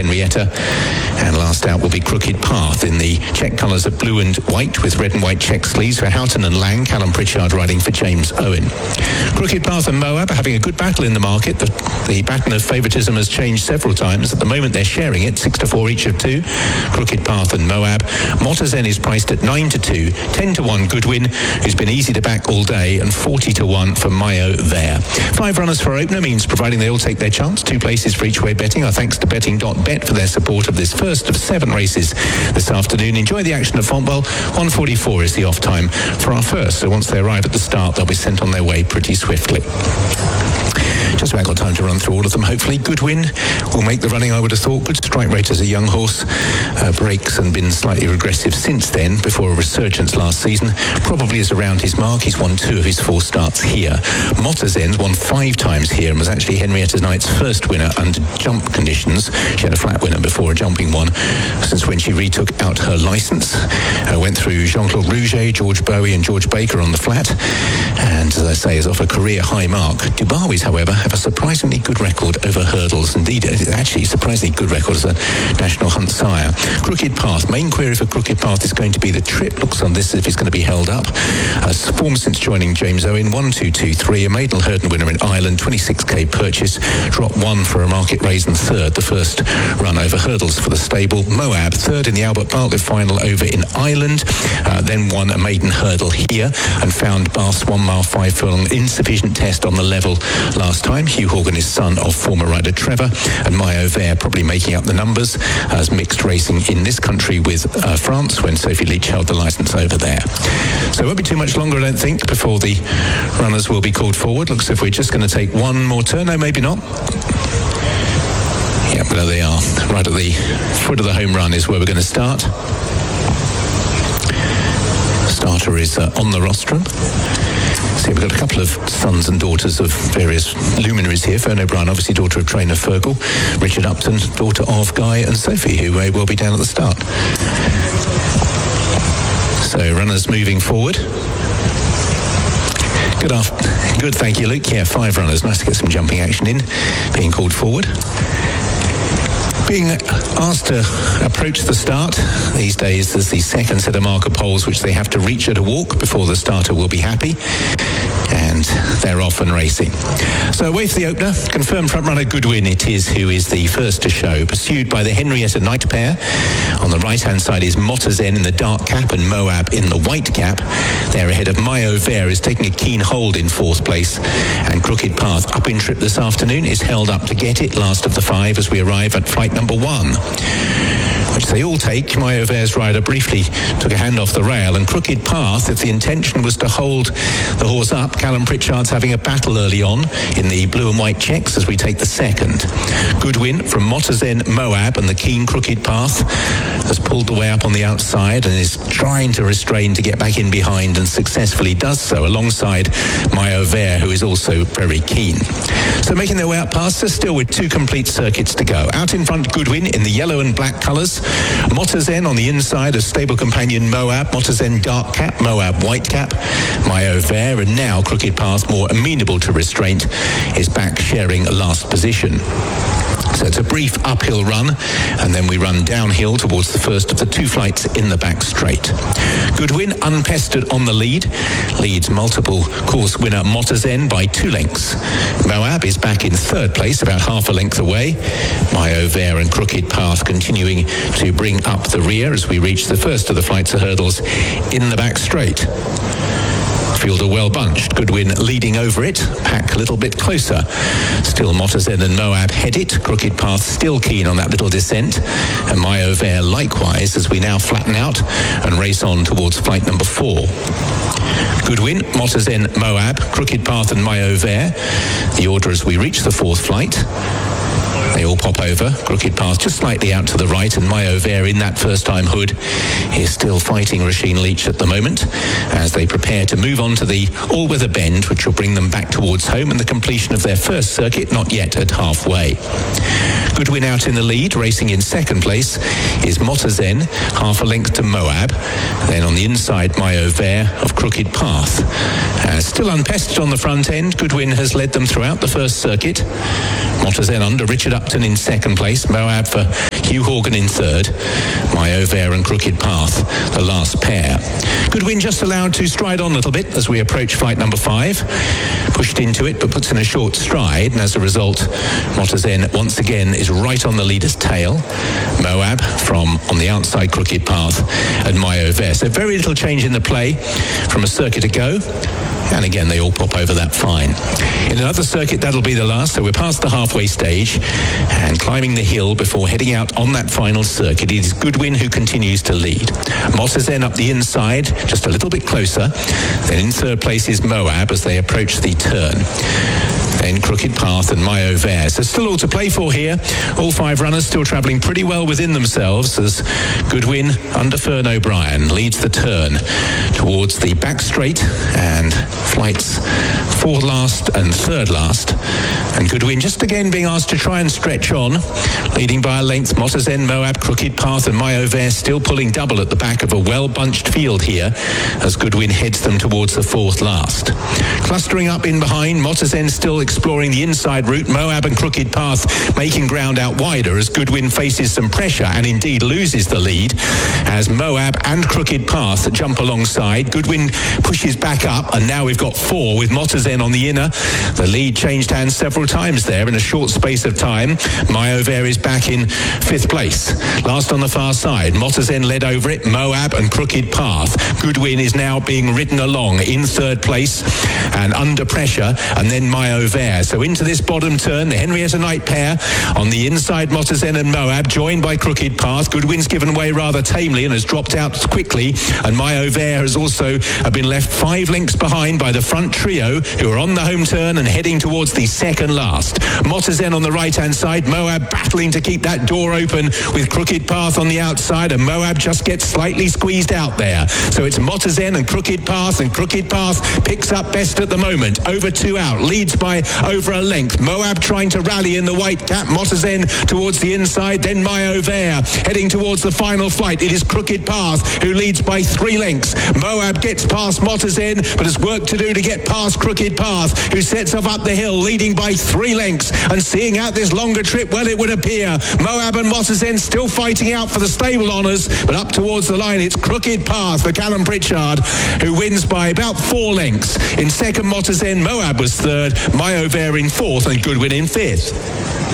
Henrietta. And last out will be Crooked Path in the check colours of blue and white with red and white check sleeves for Houghton and Lang. Callum Pritchard riding for James Owen. Crooked Path and Moab are having a good battle in the market. The pattern of favouritism has changed several times. At the moment they're sharing it, 6-4 each of two. Crooked Path and Moab. Motazen is priced at 9-2, 10-1 Goodwin, who's been easy to back all day, and 40-1 for Mayo there. 5 runners for our opener means providing they all take their chance. 2 places for each way betting. Our thanks to betting.bet for their support of this first of 7 races this afternoon. Enjoy the action at Fontwell. 1:44 is the off time for our first. So once they arrive at the start, they'll be sent on their way pretty swiftly. Just about got time to run through all of them. Hopefully Goodwin will make the running, I would have thought. Good strike rate as a young horse. Breaks and been slightly regressive since then, before a resurgence last season. Probably is around his mark. He's won 2 of his 4 starts here. Motazen's won 5 times here and was actually Henrietta Knight's first winner under jump conditions. She had a flat winner before a jumping one since when she retook out her licence. Went through Jean-Claude Rouget, George Bowie and George Baker on the flat. And as I say, is off a career high mark. Dubarwis, however, have a surprisingly good record over hurdles. Indeed, actually surprisingly good record as a National Hunt sire. Crooked Path. Main query for Crooked Path is going to be the trip. Looks on this as if he's going to be held up. Form since joining James Owen, 1-2-2-3. A maiden Hurdon winner in Ireland, 26k purchase. Drop 1 for a market raise and third. The first run over hurdles for the stable. Moab, third in the Albert Bartlett final over in Ireland. Then won a maiden hurdle here and found Bath's 1 mile 5 furlong insufficient test on the level last time. Hugh Horgan is son of former rider Trevor, and Mayo Vert probably making up the numbers as mixed racing in this country with France when Sophie Leach held the licence over there. So it won't be too much longer, I don't think, before the runners will be called forward. Looks as if we're just going to take one more turn. No, maybe not. Yeah, there they are. Right at the foot of the home run is where we're going to start. Starter is on the rostrum. So we've got a couple of sons and daughters of various luminaries here. Fern O'Brien, obviously daughter of trainer Fergal. Richard Upton, daughter of Guy and Sophie, who may well be down at the start. So runners moving forward. Good, thank you, Luke. Yeah, 5 runners. Nice to get some jumping action in, being called forward. Being asked to approach the start these days, there's the second set of marker poles which they have to reach at a walk before the starter will be happy, and they're off and racing. So away for the opener, confirmed front runner Goodwin it is, who is the first to show, pursued by the Henrietta Knight pair. On the right hand side is Motazen in the dark cap and Moab in the white cap. They're ahead of Mayo Vert, is taking a keen hold in 4th place, and Crooked Path up in trip this afternoon is held up to get it, last of the 5 as we arrive at flight number 1, which they all take. Mayo Vert's rider briefly took a hand off the rail, and Crooked Path, if the intention was to hold the horse up, Callum Pritchard's having a battle early on in the blue and white checks as we take the second. Goodwin from Motazen, Moab and the keen Crooked Path has pulled the way up on the outside and is trying to restrain to get back in behind, and successfully does so alongside Mayo Vert, who is also very keen. So making their way up past us, still with 2 complete circuits to go. Out in front, Goodwin in the yellow and black colours. Motazen on the inside of stable companion Moab. Motazen dark cap, Moab white cap. Mayo Vert, and now Crooked Path, more amenable to restraint, is back sharing last position. So it's a brief uphill run, and then we run downhill towards the first of the 2 flights in the back straight. Goodwin, unpestered on the lead, leads multiple course winner Motazen by 2 lengths. Moab is back in 3rd place, about half a length away. Mayo Vert and Crooked Path continuing to bring up the rear as we reach the first of the flights of hurdles in the back straight. Field are well bunched. Goodwin leading over it. Pack a little bit closer. Still Motazen and Moab head it. Crooked Path still keen on that little descent. And Mayo Vert likewise as we now flatten out and race on towards flight number 4. Goodwin, Motazen, Moab, Crooked Path and Mayo Vert. The order as we reach the 4th flight. They all pop over. Crooked Path just slightly out to the right, and Mayo Vert in that first-time hood is still fighting Rasheen Leach at the moment as they prepare to move on to the all-weather bend, which will bring them back towards home and the completion of their first circuit, not yet at halfway. Goodwin out in the lead, racing in 2nd place is Motazen, half a length to Moab. Then on the inside, Mayo Vert of Crooked Path. Still unpestered on the front end, Goodwin has led them throughout the first circuit. Motazen under Richard Upton in second place, Moab for Hugh Horgan in third, My Auvert and Crooked Path, the last pair. Goodwin just allowed to stride on a little bit as we approach flight number 5. Pushed into it, but puts in a short stride, and as a result, Motazen once again is right on the leader's tail. Moab from on the outside, Crooked Path, and My Auvert. So very little change in the play from a circuit ago. And again, they all pop over that fine. In another circuit, that'll be the last. So we're past the halfway stage and climbing the hill before heading out on that final circuit. It is Goodwin who continues to lead. Motazen up the inside, just a little bit closer. Then in third place is Moab as they approach the turn. Then Crooked Path and My Auvert. So still all to play for here. All 5 runners still travelling pretty well within themselves as Goodwin under Fern O'Brien leads the turn towards the back straight and flights 4th last and 3rd last. And Goodwin just again being asked to try and stretch on, leading by a length. Motazen, Moab, Crooked Path and My Auvert still pulling double at the back of a well-bunched field here as Goodwin heads them towards the 4th last. Clustering up in behind, Motazen still exploring the inside route. Moab and Crooked Path making ground out wider as Goodwin faces some pressure and indeed loses the lead as Moab and Crooked Path jump alongside. Goodwin pushes back up and now we've got 4 with Motazen on the inner. The lead changed hands several times there in a short space of time. My Auvert is back in 5th place. Last on the far side, Motazen led over it, Moab and Crooked Path. Goodwin is now being ridden along in 3rd place and under pressure, and then My Auvert. So into this bottom turn, the Henrietta Knight pair on the inside, Motazen and Moab, joined by Crooked Path. Goodwin's given way rather tamely and has dropped out quickly, and My Auvert has also been left 5 lengths behind by the front trio who are on the home turn and heading towards the 2nd last. Motazen on the right-hand side, Moab battling to keep that door open with Crooked Path on the outside, and Moab just gets slightly squeezed out there. So it's Motazen and Crooked Path picks up best at the moment. Over 2 out, leads by over a length. Moab trying to rally in the white cap. Motazen towards the inside, then My Auvert heading towards the final flight. It is Crooked Path who leads by 3 lengths. Moab gets past Motazen, but has work to do to get past Crooked Path, who sets off up the hill, leading by 3 lengths and seeing out this longer trip. Well, it would appear Moab and Motazen still fighting out for the stable honours, but up towards the line, it's Crooked Path for Callum Pritchard, who wins by about 4 lengths. In second, Motazen, Moab was third, My Auvert in fourth, and Goodwin in fifth.